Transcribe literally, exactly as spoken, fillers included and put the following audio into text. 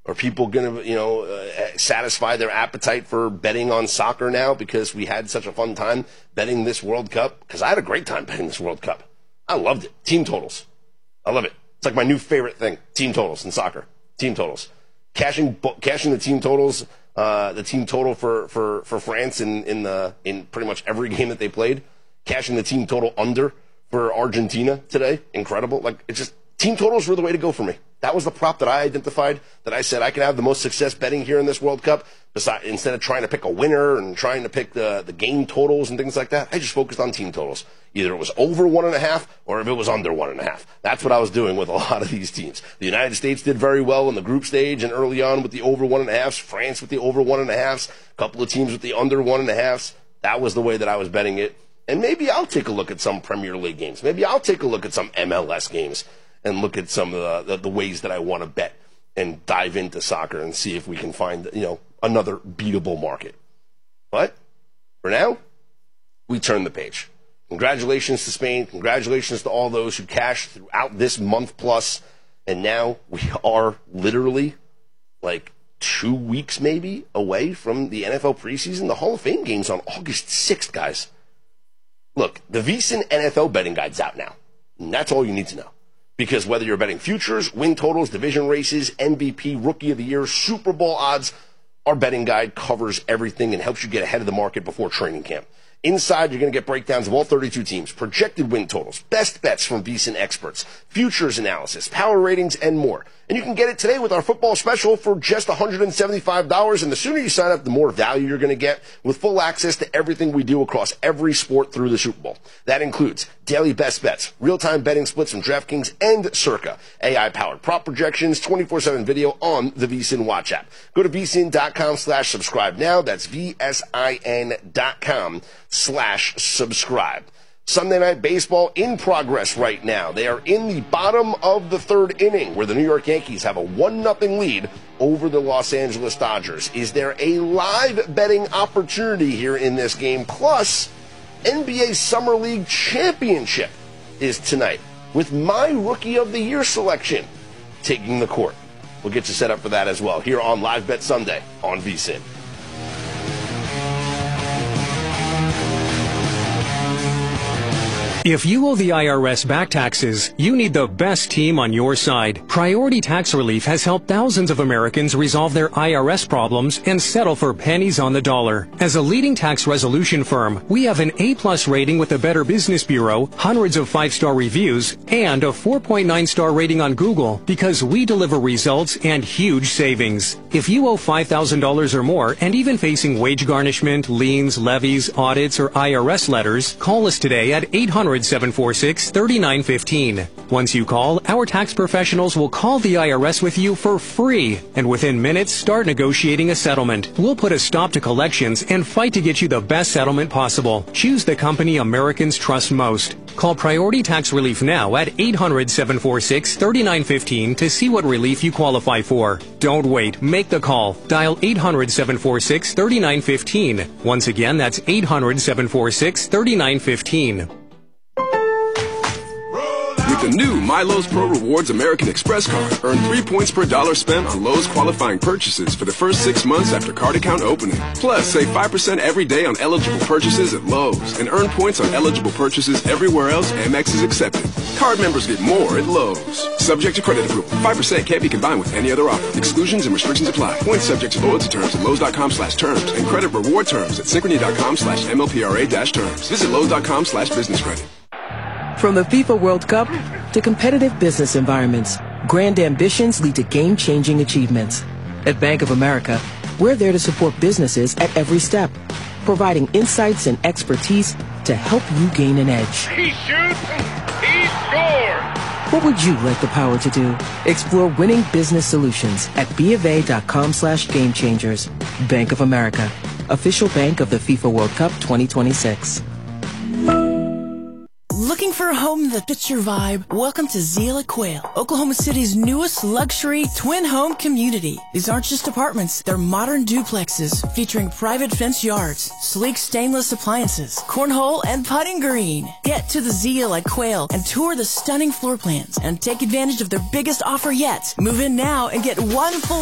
Are people going to, you know, uh, satisfy their appetite for betting on soccer now because we had such a fun time betting this World Cup? Because I had a great time betting this World Cup. I loved it. Team totals. I love it. It's like my new favorite thing. Team totals in soccer. Team totals. Cashing cashing the team totals, uh, the team total for, for, for France in, in, the, in pretty much every game that they played. Cashing the team total under for Argentina today. Incredible. Like, it's just, team totals were the way to go for me. That was the prop that I identified, that I said I can have the most success betting here in this World Cup. Besides, instead of trying to pick a winner and trying to pick the, the game totals and things like that, I just focused on team totals. Either it was over one and a half or if it was under one and a half. That's what I was doing with a lot of these teams. The United States did very well in the group stage and early on with the over one and a halves. France with the over one and a halves. A couple of teams with the under one and a halves. That was the way that I was betting it. And maybe I'll take a look at some Premier League games. Maybe I'll take a look at some M L S games and look at some of the, the, the ways that I want to bet and dive into soccer and see if we can find, you know, another beatable market. But for now, we turn the page. Congratulations to Spain. Congratulations to all those who cashed throughout this month plus. And now we are literally like two weeks maybe away from the N F L preseason. The Hall of Fame game's on August sixth, guys. Look, the VSiN N F L betting guide's out now. And that's all you need to know. Because whether you're betting futures, win totals, division races, M V P, Rookie of the Year, Super Bowl odds, our betting guide covers everything and helps you get ahead of the market before training camp. Inside, you're going to get breakdowns of all thirty-two teams, projected win totals, best bets from VSiN experts, futures analysis, power ratings, and more. And you can get it today with our football special for just one hundred seventy-five dollars. And the sooner you sign up, the more value you're going to get with full access to everything we do across every sport through the Super Bowl. That includes daily best bets, real-time betting splits from DraftKings and Circa, A I-powered prop projections, twenty-four seven video on the VSiN Watch app. Go to vsin.com slash subscribe now. That's V-S-I-N dot com slash subscribe. Sunday Night Baseball in progress right now. They are in the bottom of the third inning where the New York Yankees have a one nothing lead over the Los Angeles Dodgers. Is there a live betting opportunity here in this game? Plus, N B A Summer League Championship is tonight with my Rookie of the Year selection taking the court. We'll get you set up for that as well here on Live Bet Sunday on VSiN. If you owe the I R S back taxes, you need the best team on your side. Priority Tax Relief has helped thousands of Americans resolve their I R S problems and settle for pennies on the dollar. As a leading tax resolution firm, we have an A-plus rating with the Better Business Bureau, hundreds of five-star reviews, and a four point nine star rating on Google because we deliver results and huge savings. If you owe five thousand dollars or more and even facing wage garnishment, liens, levies, audits, or I R S letters, call us today at eight hundred, seven four six, three nine one five. Once you call, our tax professionals will call the I R S with you for free, and within minutes start negotiating a settlement. We'll put a stop to collections and fight to get you the best settlement possible. Choose the company Americans trust most. Call Priority Tax Relief now at eight hundred, seven four six, three nine one five to see what relief you qualify for. Don't wait. Make the call. Dial eight hundred, seven four six, three nine one five. Once again, that's eight hundred, seven four six, three nine one five. With the new MyLowe's Pro Rewards American Express card, earn three points per dollar spent on Lowe's qualifying purchases for the first six months after card account opening. Plus, save five percent every day on eligible purchases at Lowe's and earn points on eligible purchases everywhere else Amex is accepted. Card members get more at Lowe's. Subject to credit approval. five percent can't be combined with any other offer. Exclusions and restrictions apply. Points subject to loyalty terms at Lowe's.com slash terms and credit reward terms at Synchrony.com slash MLPRA dash terms. Visit Lowe's.com slash business credit. From the FIFA World Cup to competitive business environments, grand ambitions lead to game-changing achievements. At Bank of America, we're there to support businesses at every step, providing insights and expertise to help you gain an edge. He shoots, he scores! What would you like the power to do? Explore winning business solutions at BofA.com slash game changers. Bank of America, official bank of the FIFA World Cup twenty twenty-six. Looking for a home that fits your vibe? Welcome to Zeal at Quail, Oklahoma City's newest luxury twin home community. These aren't just apartments, they're modern duplexes featuring private fence yards, sleek stainless appliances, cornhole, and putting green. Get to the Zeal at Quail and tour the stunning floor plans and take advantage of their biggest offer yet. Move in now and get one full